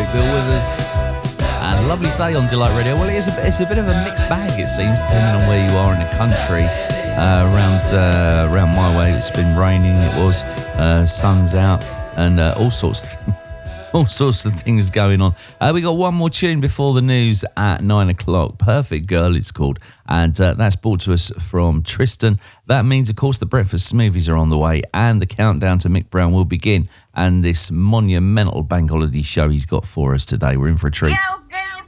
Nick Bill with us. And lovely day on Delight Radio. Well, it's a bit of a mixed bag, it seems, depending on where you are in the country. Around my way, it's been raining. It was sun's out, and all sorts of things going on. We got one more tune before the news at 9 o'clock. Perfect Girl, it's called, and that's brought to us from Tristan. That means, of course, the breakfast smoothies are on the way, and the countdown to Mick Brown will begin. And this monumental bank holiday show he's got for us today. We're in for a treat. Yeah.